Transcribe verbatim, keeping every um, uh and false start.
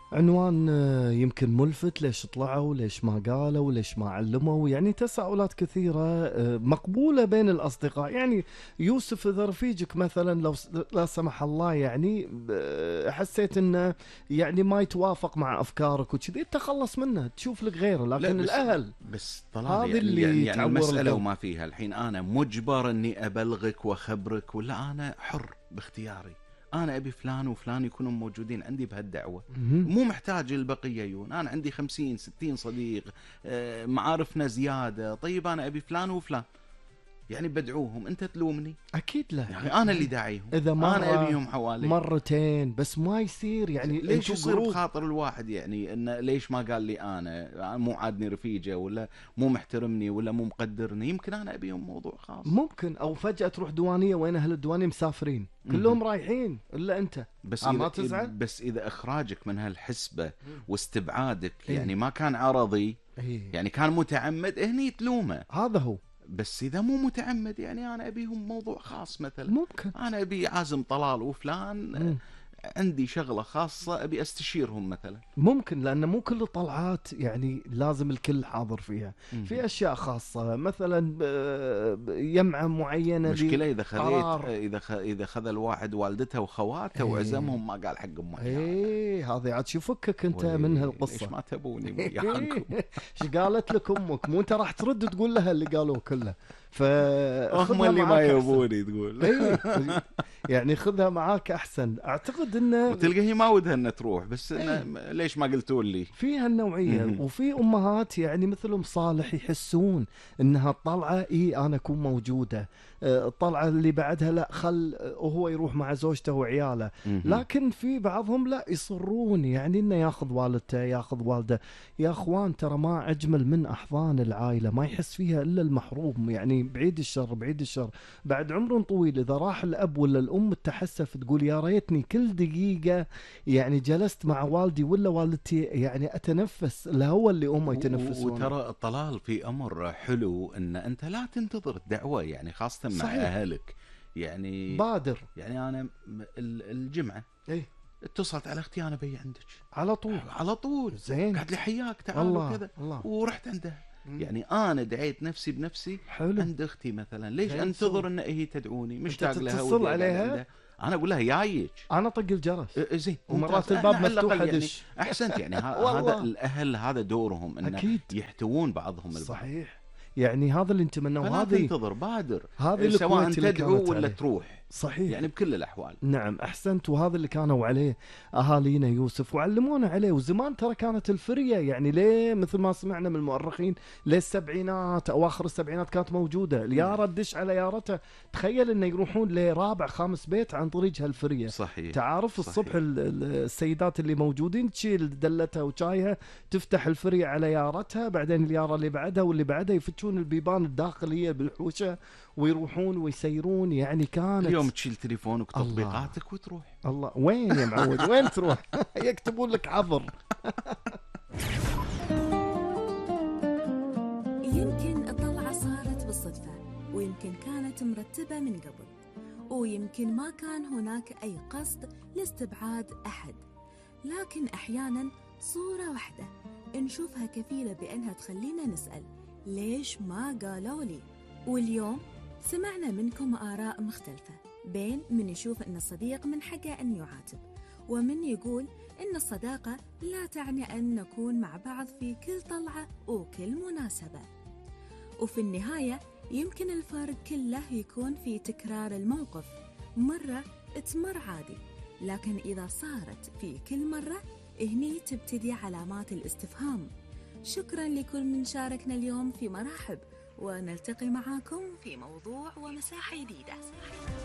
عنوان آه، يمكن ملفت، ليش طلعوا، ليش ما قالوا، ليش ما علموا، يعني تساؤلات كثيرة آه، مقبولة بين الأصدقاء. يعني يوسف، إذا رفيجك مثلا لو س- لا سمح الله يعني آه، حسيت إنه يعني ما يتوافق مع أفكارك وكذي، تخلص منه تشوف لك غيره. لا لكن بس الأهل بس طلال، هذه يعني اللي يعني, يعني تعور المسألة القلب. وما فيها. الحين أنا مجبر إني أبلغك وأخبرك، ولا أنا حر باختياري؟ أنا أبي فلان وفلان يكونوا موجودين عندي بهالدعوة، مهم. مو محتاج البقية يون. أنا عندي خمسين ستين صديق، آه، معارفنا زيادة. طيب أنا أبي فلان وفلان، يعني بدعوهم، أنت تلومني؟ أكيد لا. يعني أنا اللي داعيهم، إذا أنا مرة أبيهم حوالي. مرتين بس ما يصير، يعني ليش انتوا يصير جروب. بخاطر الواحد؟ يعني انه ليش ما قال لي انا؟ مو عادني رفيجه، ولا مو محترمني، ولا مو مقدرني؟ يمكن انا ابيهم موضوع خاص. ممكن، او فجأة تروح ديوانية وين اهل الديوانية مسافرين كلهم رايحين الا انت. بس آه، اذا ما تزعل. بس اذا اخراجك من هالحسبه مم. واستبعادك إيه. يعني ما كان عرضي، إيه. يعني كان متعمد، هني تلومه. هذا هو. بس اذا مو متعمد، يعني انا ابيهم موضوع خاص مثلا. ممكن. انا ابي عازم طلال وفلان، مم. عندي شغله خاصه ابي استشيرهم مثلا. ممكن، لأن مو كل الطلعات يعني لازم الكل حاضر فيها. مم. في أشياء خاصة مثلا آه، يمعة معينة. مشكلة إذا خذيت لقرار. إذا خ... إذا خذ الواحد والدته وخواته إيه. وعزمهم، ما قال حق أمه يعني. ايه، هذه عاد شو فكك انت وي- من ليش هالقصة. ما تبوني وياكم؟ ايش قالت لك امك؟ مو انت راح ترد تقول لها اللي قالوه كله. هم فخذها اللي ما معاك أحسن. يبوني تقول. ايه، يعني خذها معاك احسن. اعتقد انه وتلقى هي ما ودها انها تروح، بس إنه إيه. م- ليش ما قلتوا لي؟ فيها النوعية. مهم. وفي امهات يعني مثلهم صالح يحسون انها الطلعة اي انا اكون موجودة، آه، الطلعة اللي بعدها لا، خل آه، وهو يروح مع زوجته وعياله. مهم. لكن في بعضهم لا، يصرون يعني انه ياخذ والدته ياخذ والده. يا اخوان، ترى ما اجمل من احضان العائلة، ما يحس فيها الا المحروم. يعني بعيد الشر بعيد الشر. بعد عمر طويل اذا راح الاب ولا الام تحسف تقول يا ريتني كل دقيقة يعني جلست مع والدي ولا والدتي، يعني اتنفس الهواء اللي هم و- يتنفسونه. وترى الطلال في امر حلو، ان انت لا تنتظر الدعوه، يعني خاصه مع صحيح. اهلك. يعني بادر. يعني انا م- ال- الجمعه ايه، اتصلت على اختي، انا بي عندك على طول. على طول. زين. قالت لي حياك تعال الله وكذا، الله. ورحت عندها. مم. يعني انا دعيت نفسي بنفسي حلو. عند اختي مثلا. ليش زين انتظر سوي. ان هي تدعوني؟ انت مشتاق لها تتصل ودي أقعد عليها؟ عندها. انا اقول لها جايك. انا طق الجرس أه، زين، ومرات ممتاز. الباب أنا على مفتوح الأقل يعني ادش. احسنت. يعني ه- والله. هذا الاهل، هذا دورهم، ان اكيد. يحتوون بعضهم البعض. صحيح. يعني هذا اللي نتمناه. فلا وهذه تنتظر، بادر. هذه سواء الكويت اللي تدعو كانت ولا عليه. تروح، صحيح. يعني بكل الاحوال. نعم، احسنت. وهذا اللي كانوا عليه اهالينا يوسف، وعلمونا عليه. وزمان ترى كانت الفريه يعني ليه، مثل ما سمعنا من المؤرخين، ليه السبعينات اواخر السبعينات كانت موجوده. الياره تدش على يارته. تخيل انه يروحون لرابع خامس بيت عن طريق هالفريه. صحيح. تعرف صحيح. الصبح ال- ال- السيدات اللي موجودين تشيل دلتها وشايها، تفتح الفريه على يارتها، بعدين الياره اللي بعدها واللي بعدها، يفتشون البيبان الداخليه بالحوشه ويروحون ويسيرون. يعني كانت اليوم تشيل تليفونك الله. وتطبيقاتك وتروح. الله، وين يا معود؟ وين تروح؟ يكتبون لك عبر. يمكن الطلعة صارت بالصدفة، ويمكن كانت مرتبة من قبل، ويمكن ما كان هناك أي قصد لاستبعاد أحد. لكن أحياناً صورة واحدة نشوفها كفيلة بأنها تخلينا نسأل ليش ما قالوا لي. واليوم سمعنا منكم آراء مختلفة، بين من يشوف أن الصديق من حقه أن يعاتب، ومن يقول أن الصداقة لا تعني أن نكون مع بعض في كل طلعة وكل مناسبة. وفي النهاية يمكن الفرق كله يكون في تكرار الموقف. مرة تمر عادي، لكن إذا صارت في كل مرة، هني تبتدي علامات الاستفهام. شكرا لكل من شاركنا اليوم في مراحب، ونلتقي معاكم في موضوع ومساحة جديدة.